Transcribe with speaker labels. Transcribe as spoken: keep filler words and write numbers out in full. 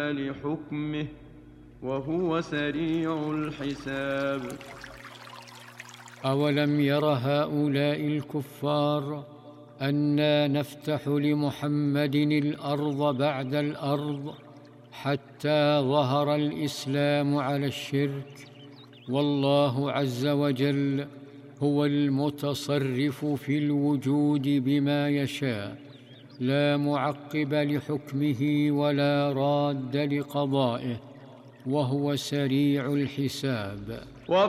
Speaker 1: لحكمه وهو سريع الحساب.
Speaker 2: أولم ير هؤلاء الكفار أنا نفتح لمحمد الأرض بعد الأرض حتى ظهر الإسلام على الشرك، والله عز وجل هو المتصرف في الوجود بما يشاء، لا معقب لحكمه ولا راد لقضائه، وهو سريع الحساب.